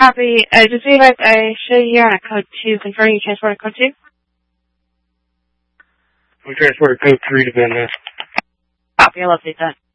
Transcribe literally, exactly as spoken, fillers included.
Copy. Uh, just realize I show you here on a code two. Confirming you transported code two? We transported code three to Van Ness. Copy. I'll update that.